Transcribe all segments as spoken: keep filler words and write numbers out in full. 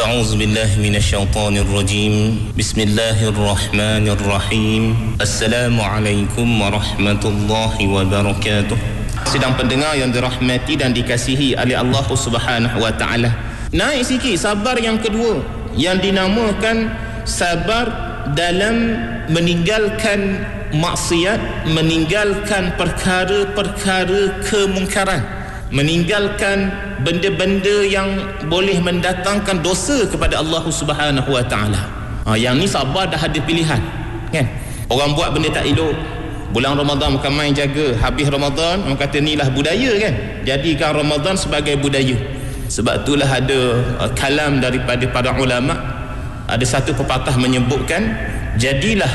A'udzu billahi minasyaitonir rajim. Bismillahirrahmanirrahim. Assalamualaikum warahmatullahi wabarakatuh. Sedang pendengar yang dirahmati dan dikasihi oleh Allah Subhanahu wa taala. Naik sikit sabar yang kedua yang dinamakan sabar dalam meninggalkan maksiat, meninggalkan perkara-perkara kemungkaran, meninggalkan benda-benda yang boleh mendatangkan dosa kepada Allah Subhanahu wa taala. Ha, yang ni sabar dah ada pilihan, kan? Orang buat benda tak elok, bulan Ramadan bukan main jaga, habis Ramadan orang kata inilah budaya, kan? Jadikan Ramadan sebagai budaya. Sebab itulah ada uh, kalam daripada para ulama, ada satu pepatah menyebutkan, jadilah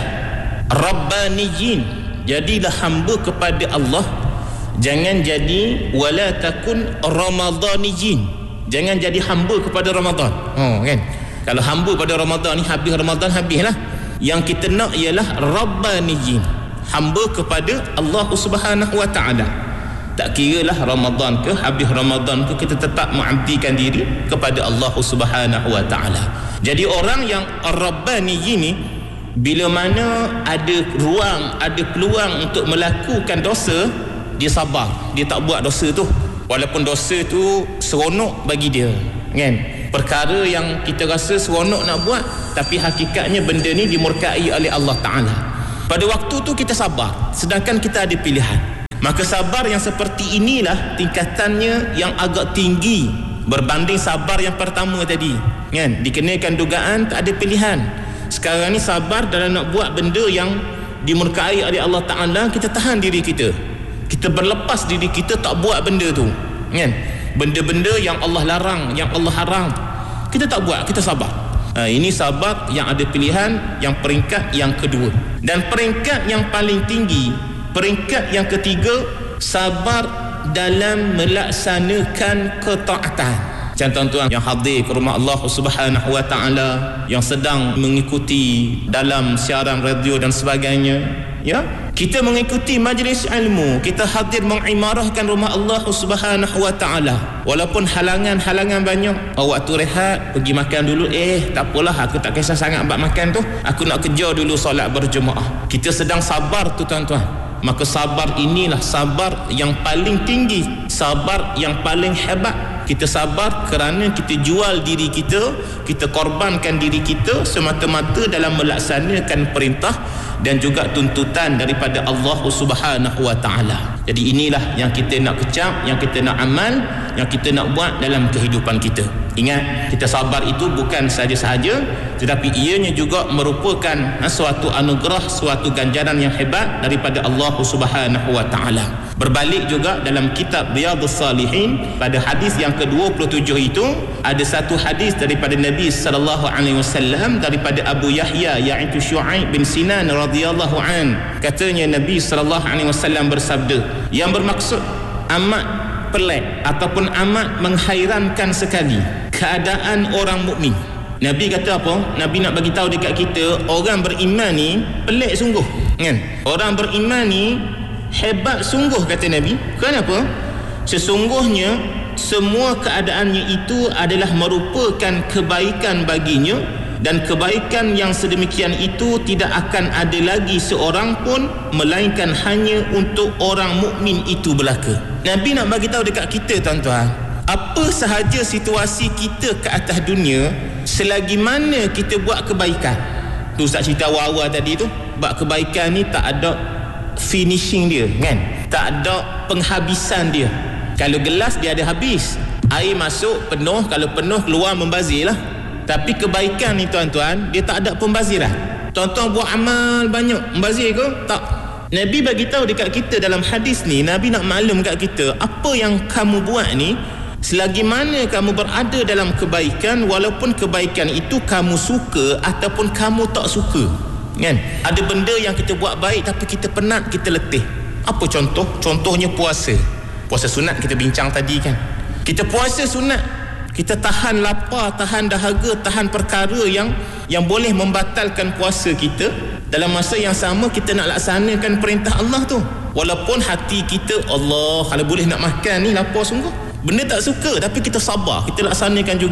rabbaniyin, jadilah hamba kepada Allah, jangan jadi wala takun ramadaniyin, jangan jadi hamba kepada Ramadan. Oh, kan? Kalau hamba pada Ramadan ni, habis Ramadan habislah. Yang kita nak ialah rabbaniyin, hamba kepada Allah Subhanahu wa taala. Tak kiralah Ramadan ke, habis Ramadan ke, kita tetap mengabdikan diri kepada Allah Subhanahu wa taala. Jadi orang yang rabbaniyin ni, bila mana ada ruang, ada peluang untuk melakukan dosa, dia sabar, dia tak buat dosa tu, walaupun dosa tu seronok bagi dia, kan? Perkara yang kita rasa seronok nak buat, tapi hakikatnya benda ni dimurkai oleh Allah Ta'ala. Pada waktu tu kita sabar, sedangkan kita ada pilihan. Maka sabar yang seperti inilah tingkatannya yang agak tinggi berbanding sabar yang pertama tadi, kan? Dikenakan dugaan tak ada pilihan. Sekarang ni sabar dalam nak buat benda yang dimurkai oleh Allah Ta'ala, kita tahan diri kita, kita berlepas diri kita, tak buat benda tu, kan? Benda-benda yang Allah larang, yang Allah haram, kita tak buat, kita sabar. Ha, ini sabar yang ada pilihan, yang peringkat yang kedua. Dan peringkat yang paling tinggi, peringkat yang ketiga, sabar dalam melaksanakan ketaatan. Macam tuan-tuan yang hadir ke rumah Allah Subhanahu wa taala, yang sedang mengikuti dalam siaran radio dan sebagainya, ya, kita mengikuti majlis ilmu, kita hadir mengimarahkan rumah Allah Subhanahu wa taala, walaupun halangan-halangan banyak. Oh, waktu rehat pergi makan dulu, eh tak apalah, aku tak kisah sangat bab makan tu, aku nak kerja dulu solat berjemaah. Kita sedang sabar tu, tuan-tuan. Maka sabar inilah sabar yang paling tinggi, sabar yang paling hebat. Kita sabar kerana kita jual diri kita, kita korbankan diri kita semata-mata dalam melaksanakan perintah dan juga tuntutan daripada Allah Subhanahu wa taala. Jadi inilah yang kita nak kecap, yang kita nak amal, yang kita nak buat dalam kehidupan kita. Ingat, kita sabar itu bukan sahaja-sahaja, tetapi ianya juga merupakan suatu anugerah, suatu ganjaran yang hebat daripada Allah Subhanahu wa taala. Berbalik juga dalam kitab Riyadhus Salihin, pada hadis yang ke dua puluh tujuh itu ada satu hadis daripada Nabi sallallahu alaihi wasallam daripada Abu Yahya, iaitu Syu'aib bin Sinan radhiyallahu an. Katanya Nabi sallallahu alaihi wasallam bersabda, yang bermaksud amat pelik ataupun amat menghairankan sekali keadaan orang mukmin. Nabi kata apa? Nabi nak bagi tahu dekat kita, orang beriman ni pelik sungguh, kan? Orang beriman ni hebat sungguh, kata Nabi. Kenapa? Sesungguhnya semua keadaannya itu adalah merupakan kebaikan baginya, dan kebaikan yang sedemikian itu tidak akan ada lagi seorang pun melainkan hanya untuk orang mukmin itu belaka. Nabi nak bagi tahu dekat kita, tuan-tuan, apa sahaja situasi kita ke atas dunia, selagi mana kita buat kebaikan. Tu Ustaz cerita awal-awal tadi tu, buat kebaikan ni tak ada finishing dia, kan? Tak ada penghabisan dia. Kalau gelas dia ada habis, air masuk penuh, kalau penuh keluar membazir lah. Tapi kebaikan ni, tuan-tuan, dia tak ada pembaziran. Tuan-tuan buat amal banyak, membazir ke? Tak. Nabi bagi tahu dekat kita dalam hadis ni, Nabi nak maklum kat kita, apa yang kamu buat ni, selagi mana kamu berada dalam kebaikan, walaupun kebaikan itu kamu suka ataupun kamu tak suka, kan? Ada benda yang kita buat baik tapi kita penat, kita letih. Apa contoh? Contohnya puasa. Puasa sunat kita bincang tadi, kan? Kita puasa sunat, kita tahan lapar, tahan dahaga, tahan perkara yang yang boleh membatalkan puasa kita. Dalam masa yang sama kita nak laksanakan perintah Allah tu, walaupun hati kita, Allah, kalau boleh nak makan ni lapar sungguh, benda tak suka, tapi kita sabar, kita laksanakan juga.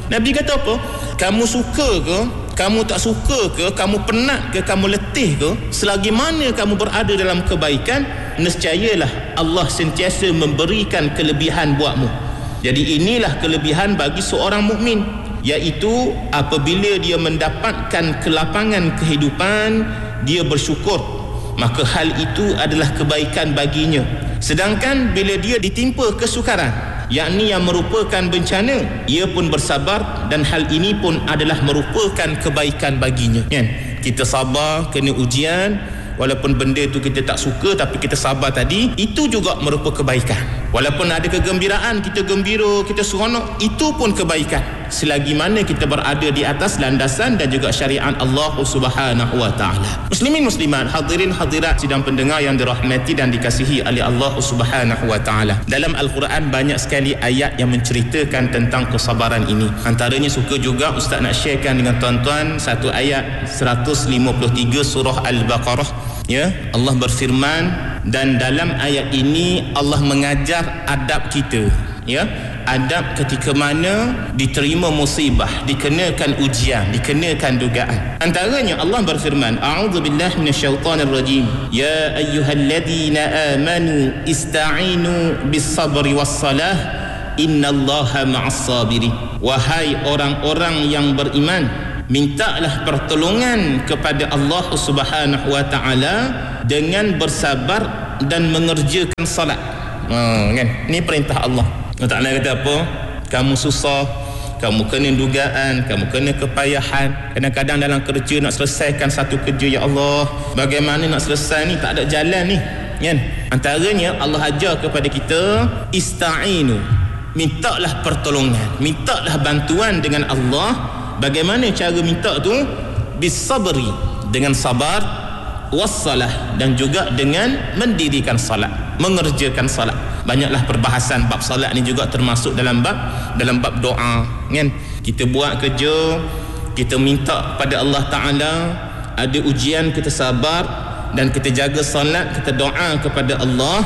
Nabi kata apa? Kamu suka ke, kamu tak suka ke, kamu penat ke, kamu letih ke, selagi mana kamu berada dalam kebaikan, nescayalah Allah sentiasa memberikan kelebihan buatmu. Jadi inilah kelebihan bagi seorang mukmin, iaitu apabila dia mendapatkan kelapangan kehidupan, dia bersyukur, maka hal itu adalah kebaikan baginya. Sedangkan bila dia ditimpa kesukaran, yakni yang merupakan bencana, ia pun bersabar, dan hal ini pun adalah merupakan kebaikan baginya. Kan? Kita sabar kena ujian, walaupun benda tu kita tak suka, tapi kita sabar tadi, itu juga merupakan kebaikan. Walaupun ada kegembiraan, kita gembira, kita seronok, itu pun kebaikan, selagi mana kita berada di atas landasan dan juga syariat Allah Subhanahu wa taala. Muslimin muslimat, hadirin hadirat sidang pendengar yang dirahmati dan dikasihi oleh Allah Subhanahu wa taala. Dalam Al-Quran banyak sekali ayat yang menceritakan tentang kesabaran ini. Antaranya suka juga Ustaz nak sharekan dengan tuan-tuan satu ayat seratus lima puluh tiga surah Al-Baqarah. Ya, Allah berfirman, dan dalam ayat ini Allah mengajar adab kita, ya, adab ketika mana diterima musibah, dikenakan ujian, dikenakan dugaan. Antaranya Allah berfirman, a'udzubillahi minasyaitonirrajim, ya ayyuhalladzina amanu ista'inu bis-sabri was-salah innallaha ma'as-sabirin. Wahai orang-orang yang beriman, mintalah pertolongan kepada Allah Subhanahu wa taala dengan bersabar dan mengerjakan salat. Ha, kan? Ini perintah Allah. Allah Taala kata apa? Kamu susah, kamu kena dugaan, kamu kena kepayahan. Kadang-kadang dalam kerja nak selesaikan satu kerja, ya Allah, bagaimana nak selesai ni, tak ada jalan ni. Kan? Antaranya Allah ajar kepada kita, ista'inu, mintalah pertolongan, mintalah bantuan dengan Allah. Bagaimana cara minta tu? Bisabri, dengan sabar, wassalah, dan juga dengan mendirikan salat, mengerjakan salat. Banyaklah perbahasan bab salat ni juga termasuk dalam bab dalam bab doa, kan? Kita buat kerja, kita minta pada Allah Taala, ada ujian kita sabar dan kita jaga salat, kita doa kepada Allah,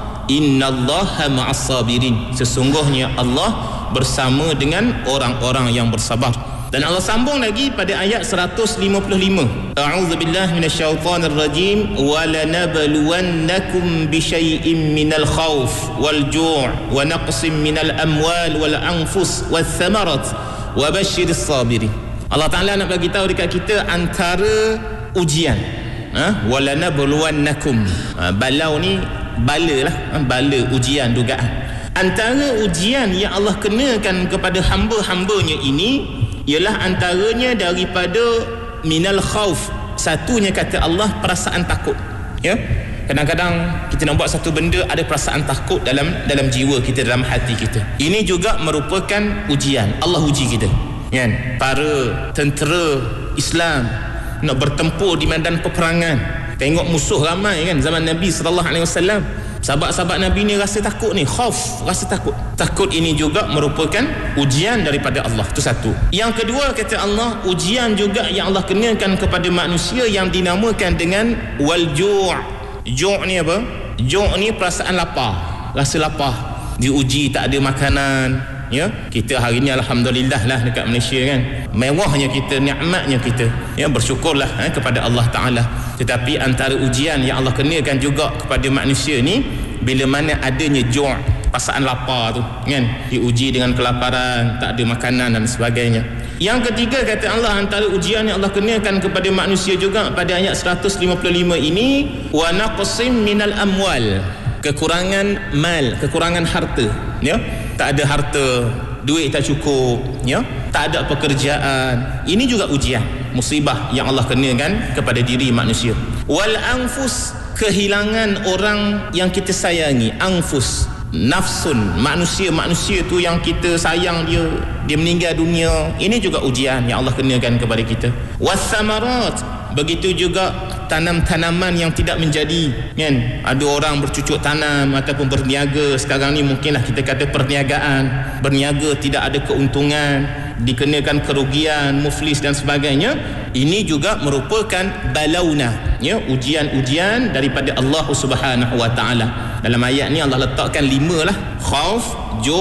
innallaha ma'as-sabirin, sesungguhnya Allah bersama dengan orang-orang yang bersabar. Dan Allah sambung lagi pada ayat seratus lima puluh lima. A'udzubillahi minasyaitonirrajim, wa lanabluwannakum bisyai'im minal khauf wal ju' wa naqsim minal amwal wal anfus wath thamarat wa basyiris sabirin. Allah Taala nak bagi tahu dekat kita antara ujian. Ha? Wa lanabluwannakum. Ha, balau ni balalah, ha? Bala, ujian, dugaan. Antara ujian yang Allah kenakan kepada hamba-hambanya ini ialah antaranya daripada minal khauf. Satunya kata Allah, perasaan takut. Ya, kadang-kadang kita nak buat satu benda, ada perasaan takut dalam dalam jiwa kita, dalam hati kita. Ini juga merupakan ujian. Allah uji kita. Kan? Para tentera Islam nak bertempur di medan peperangan, tengok musuh ramai kan zaman Nabi sallallahu alaihi wasallam. Sahabat-sahabat Nabi ni rasa takut ni, khauf, rasa takut. Takut ini juga merupakan ujian daripada Allah. Itu satu. Yang kedua kata Allah, ujian juga yang Allah kenakan kepada manusia yang dinamakan dengan wal ju'. Ju' ni apa? Ju' ni perasaan lapar, rasa lapar. Diuji tak ada makanan. Ya, kita hari ni alhamdulillah lah dekat Malaysia kan, mewahnya kita, nikmatnya kita, ya, bersyukurlah eh, kepada Allah Taala. Tetapi antara ujian yang Allah kenakan juga kepada manusia ni, bila mana adanya ju', perasaan lapar tu kan, diuji dengan kelaparan, tak ada makanan dan sebagainya. Yang ketiga kata Allah, antara ujian yang Allah kenakan kepada manusia juga pada ayat seratus lima puluh lima ini, wa naqsim minal amwal, kekurangan mal, kekurangan harta. Ya, tak ada harta, duit tak cukup, ya, tak ada pekerjaan. Ini juga ujian, musibah yang Allah kenakan kepada diri manusia. Wal anfus, kehilangan orang yang kita sayangi. Anfus, nafsun, manusia-manusia tu yang kita sayang dia, dia meninggal dunia. Ini juga ujian yang Allah kenakan kepada kita. Wathamarat, begitu juga tanam-tanaman yang tidak menjadi, kan? Ada orang bercucuk tanam ataupun berniaga. Sekarang ni mungkinlah kita kata perniagaan, berniaga tidak ada keuntungan, dikenakan kerugian, muflis dan sebagainya. Ini juga merupakan balauna, ya, ujian-ujian daripada Allah Subhanahu wa taala. Dalam ayat ni Allah letakkan lima lah: khauf, ju',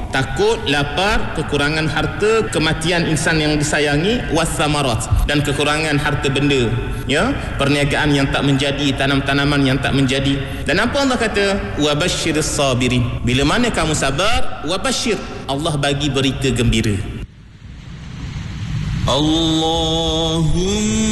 takut, lapar, kekurangan harta, kematian insan yang disayangi, wasamarat, dan kekurangan harta benda, ya, perniagaan yang tak menjadi, tanam-tanaman yang tak menjadi. Dan apa Allah kata? Wabashshiris sabirin. Bila mana kamu sabar, wabashshir, Allah bagi berita gembira. Allahumma